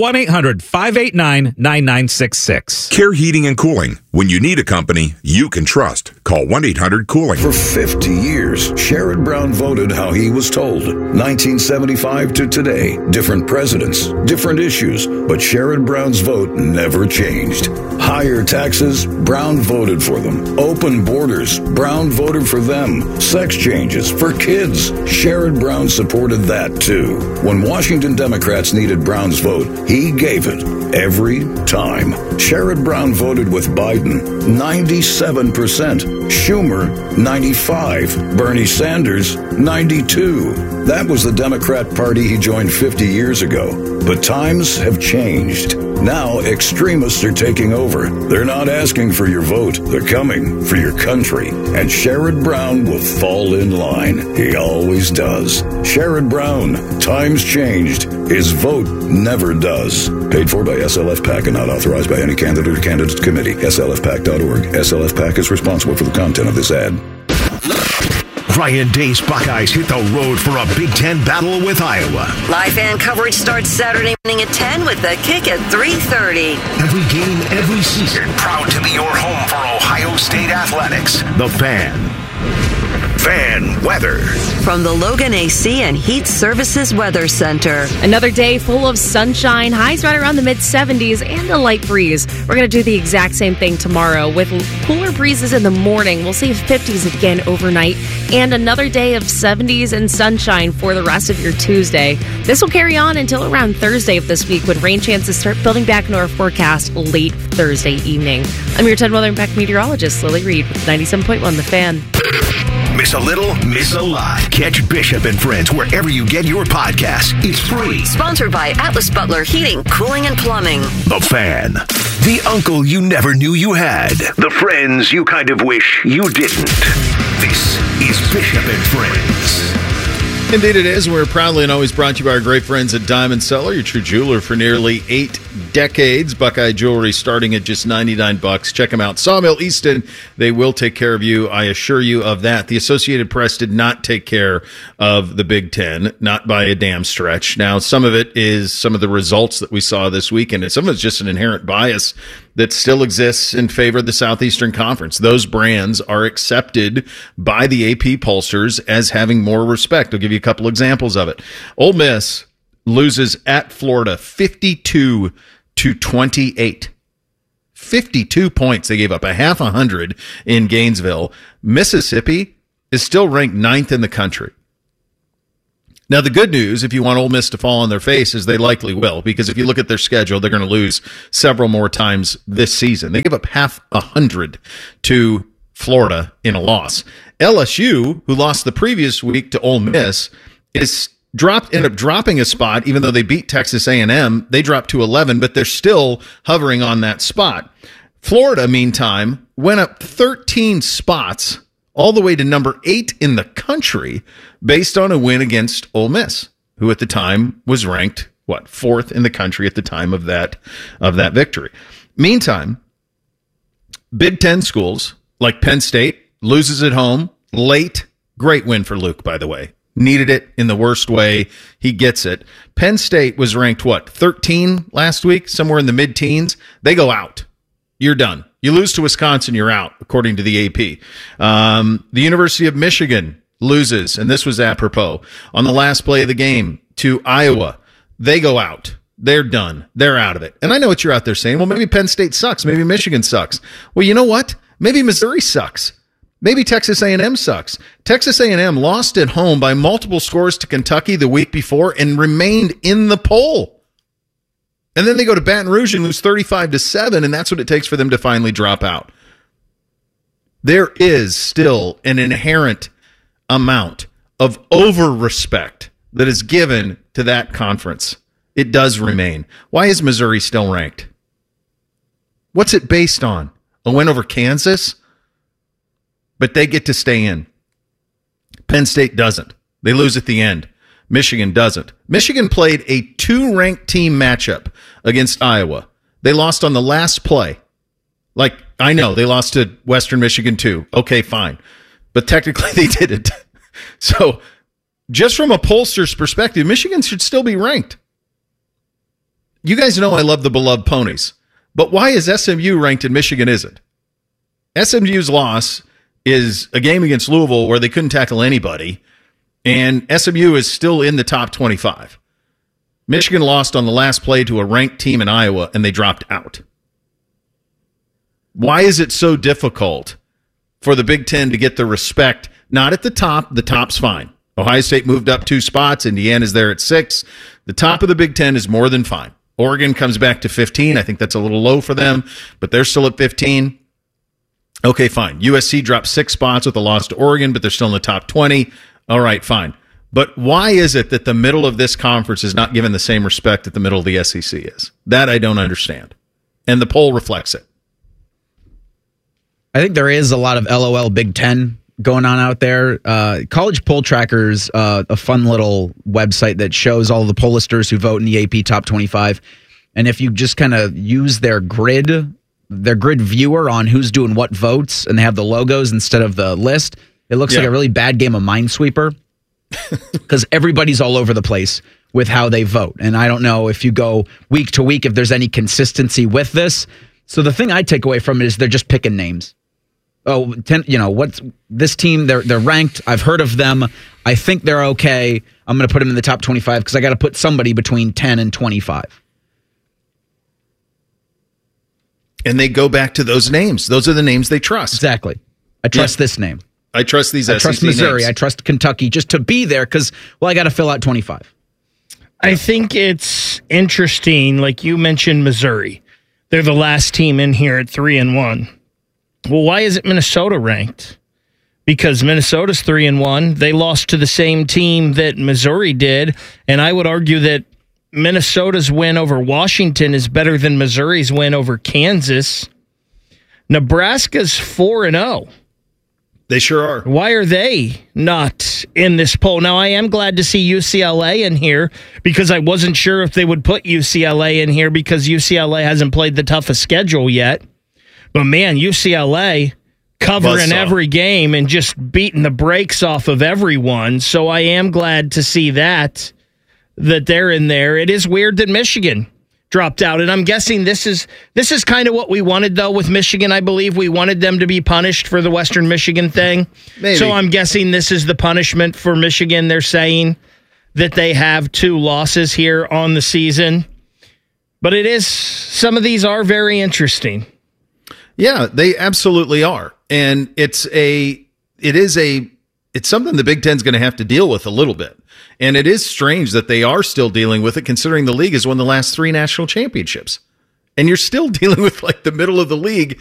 1-800-589-9966. Care Heating and Cooling. When you need a company you can trust, call 1-800-COOLING. For 50 years, Sherrod Brown voted how he was told. 1975 to today, different presidents, different issues, but Sherrod Brown's vote never changed. Higher taxes, Brown voted for them. Open borders, Brown voted for them. Sex changes for kids, Sherrod Brown supported that too. When Washington Democrats needed Brown's vote, he gave it every time. Sherrod Brown voted with Biden 97%, Schumer 95%, Bernie Sanders 92%. That was the Democrat Party he joined 50 years ago. But times have changed. Now extremists are taking over. They're not asking for your vote. They're coming for your country. And Sherrod Brown will fall in line. He always does. Sherrod Brown. Times changed. His vote never does. Paid for by SLF PAC and not authorized by any candidate or candidates committee. SLFPAC.org. SLF PAC is responsible for the content of this ad. Ryan Day's Buckeyes hit the road for a Big Ten battle with Iowa. Live fan coverage starts Saturday morning at 10 with the kick at 3:30. Every game, every season, proud to be your home for Ohio State athletics. The Fan. Fan weather. From the Logan AC and Heat Services Weather Center. Another day full of sunshine, highs right around the mid-70s and a light breeze. We're going to do the exact same thing tomorrow with cooler breezes in the morning. We'll see 50s again overnight and another day of 70s and sunshine for the rest of your Tuesday. This will carry on until around Thursday of this week when rain chances start building back into our forecast late Thursday evening. I'm your 10 Weather Impact meteorologist, Lily Reed with 97.1 The Fan. Miss a little, miss a lot. Catch Bishop and Friends wherever you get your podcasts. It's free. Sponsored by Atlas Butler Heating, Cooling, and Plumbing. The Fan. The uncle you never knew you had. The friends you kind of wish you didn't. This is Bishop and Friends. Indeed it is. We're proudly and always brought to you by our great friends at Diamond Cellar, your true jeweler for nearly 8 decades. Buckeye Jewelry starting at just $99. Check them out. Sawmill Easton, they will take care of you. I assure you of that. The Associated Press did not take care of the Big Ten, not by a damn stretch. Now, some of it is some of the results that we saw this weekend, and some of it's just an inherent bias that still exists in favor of the Southeastern Conference. Those brands are accepted by the AP pollsters as having more respect. I'll give you a couple examples of it. Ole Miss loses at Florida 52-28. 52 points. They gave up a half 100 in Gainesville. Mississippi is still ranked 9th in the country. Now, the good news, if you want Ole Miss to fall on their face, is they likely will, because if you look at their schedule, they're going to lose several more times this season. They give up half 100 to Florida in a loss. LSU, who lost the previous week to Ole Miss, ended up dropping a spot, even though they beat Texas A&M. They dropped to 11, but they're still hovering on that spot. Florida, meantime, went up 13 spots all the way to number 8 in the country based on a win against Ole Miss, who at the time was ranked, 4th in the country at the time of that victory. Meantime, Big Ten schools like Penn State loses at home late. Great win for Luke, by the way. Needed it in the worst way. He gets it. Penn State was ranked, 13 last week, somewhere in the mid-teens. They go out. You're done. You lose to Wisconsin, you're out, according to the AP. The University of Michigan loses, and this was apropos, on the last play of the game to Iowa. They go out. They're done. They're out of it. And I know what you're out there saying. Well, maybe Penn State sucks. Maybe Michigan sucks. Well, you know what? Maybe Missouri sucks. Maybe Texas A&M sucks. Texas A&M lost at home by multiple scores to Kentucky the week before and remained in the poll. And then they go to Baton Rouge and lose 35-7, and that's what it takes for them to finally drop out. There is still an inherent amount of over-respect that is given to that conference. It does remain. Why is Missouri still ranked? What's it based on? A win over Kansas? But they get to stay in. Penn State doesn't. They lose at the end. Michigan doesn't. Michigan played a 2-ranked team matchup against Iowa. They lost on the last play. I know, they lost to Western Michigan too. Okay, fine. But technically they didn't. So, just from a pollster's perspective, Michigan should still be ranked. You guys know I love the beloved ponies. But why is SMU ranked and Michigan isn't? SMU's loss is a game against Louisville where they couldn't tackle anybody, and SMU is still in the top 25. Michigan lost on the last play to a ranked team in Iowa, and they dropped out. Why is it so difficult for the Big Ten to get the respect? Not at the top. The top's fine. Ohio State moved up 2 spots. Indiana's there at 6. The top of the Big Ten is more than fine. Oregon comes back to 15. I think that's a little low for them, but they're still at 15. Okay, fine. USC dropped 6 spots with a loss to Oregon, but they're still in the top 20. All right, fine. But why is it that the middle of this conference is not given the same respect that the middle of the SEC is? That I don't understand. And the poll reflects it. I think there is a lot of LOL Big Ten going on out there. College Poll Tracker's a fun little website that shows all the pollsters who vote in the AP Top 25. And if you just kind of use their grid viewer on who's doing what votes, and they have the logos instead of the list, it looks like a really bad game of Minesweeper because everybody's all over the place with how they vote. And I don't know if you go week to week, if there's any consistency with this. So the thing I take away from it is they're just picking names. What's this team? They're ranked. I've heard of them. I think they're okay. I'm going to put them in the top 25 because I got to put somebody between 10 and 25. And they go back to those names. Those are the names they trust. Exactly. I trust this name. I trust these SEC I trust Missouri. names. I trust Kentucky just to be there because, I got to fill out 25. I think it's interesting. Like you mentioned Missouri. They're the last team in here at 3-1. Well, why isn't Minnesota ranked? Because Minnesota's 3-1. They lost to the same team that Missouri did. And I would argue that Minnesota's win over Washington is better than Missouri's win over Kansas. Nebraska's 4-0. They sure are. Why are they not in this poll? Now, I am glad to see UCLA in here because I wasn't sure if they would put UCLA in here because UCLA hasn't played the toughest schedule yet. But, man, UCLA covering every game and just beating the brakes off of everyone. So I am glad to see that they're in there. It is weird that Michigan dropped out, and I'm guessing this is kind of what we wanted, though, with Michigan. I believe we wanted them to be punished for the Western Michigan thing. Maybe. So I'm guessing this is the punishment for Michigan. They're saying that they have 2 losses here on the season. But some of these are very interesting. Yeah, they absolutely are. And it's something the Big Ten's going to have to deal with a little bit. And it is strange that they are still dealing with it, considering the league has won the last 3 national championships. And you're still dealing with like the middle of the league